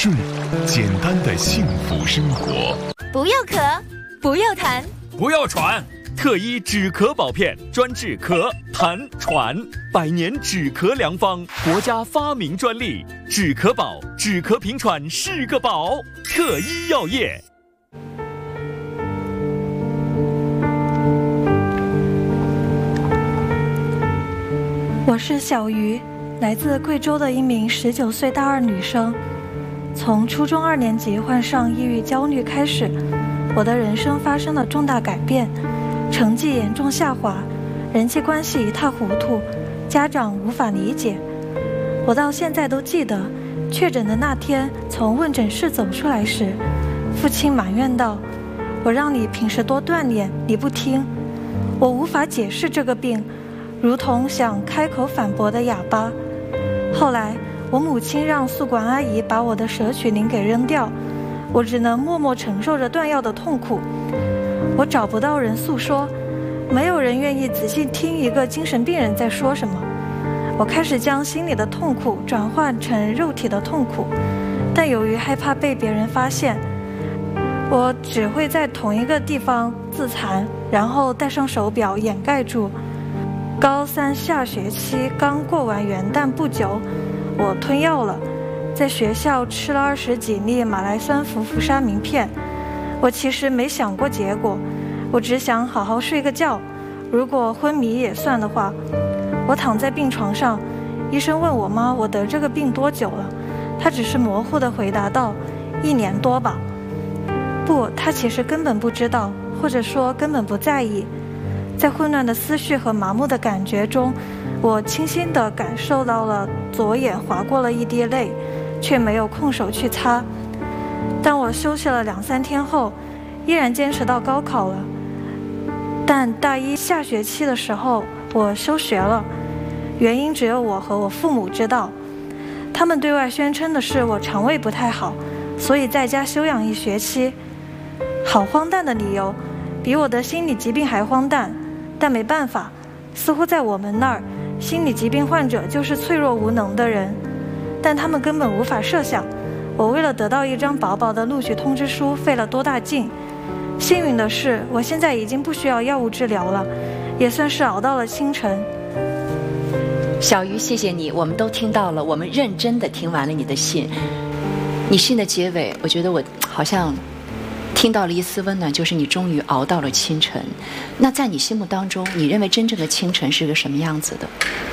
顺，简单的幸福生活。 不要咳，不要痰， 不要喘。特医止咳宝片，专治咳、痰、喘，100年止咳良方，国家发明专利。止咳宝，止咳平喘是个宝。特医药业。 我是小鱼，来自贵州的一名19岁大二女生。从初中2年级患上抑郁焦虑开始，我的人生发生了重大改变，成绩严重下滑，人际关系一塌糊涂，家长无法理解。我到现在都记得，确诊的那天从问诊室走出来时，父亲埋怨道：“我让你平时多锻炼，你不听。”我无法解释这个病，如同想开口反驳的哑巴。后来我母亲让宿管阿姨把我的舍曲灵给扔掉，我只能默默承受着断药的痛苦。我找不到人诉说，没有人愿意仔细听一个精神病人在说什么。我开始将心里的痛苦转换成肉体的痛苦，但由于害怕被别人发现，我只会在同一个地方自残，然后戴上手表掩盖住。高3下学期刚过完元旦不久，我吞药了，在学校吃了20几粒马来酸氟氟沙明片。我其实没想过结果，我只想好好睡个觉，如果昏迷也算的话。我躺在病床上，医生问我妈我得这个病多久了，她只是模糊地回答道：1年多吧。不，她其实根本不知道，或者说根本不在意。在混乱的思绪和麻木的感觉中，我清晰地感受到了左眼划过了一滴泪，却没有空手去擦。但我休息了2-3天后，依然坚持到高考了。但大1下学期的时候，我休学了，原因只有我和我父母知道。他们对外宣称的是我肠胃不太好，所以在家休养1学期。好荒诞的理由，比我的心理疾病还荒诞。但没办法，似乎在我们那儿，心理疾病患者就是脆弱无能的人。但他们根本无法设想，我为了得到一张薄薄的录取通知书费了多大劲。幸运的是，我现在已经不需要药物治疗了，也算是熬到了清晨。 小鱼，谢谢你，我们都听到了，我们认真地听完了你的信。你信的结尾，我觉得我好像听到了一丝温暖，就是你终于熬到了清晨。那在你心目当中，你认为真正的清晨是个什么样子的？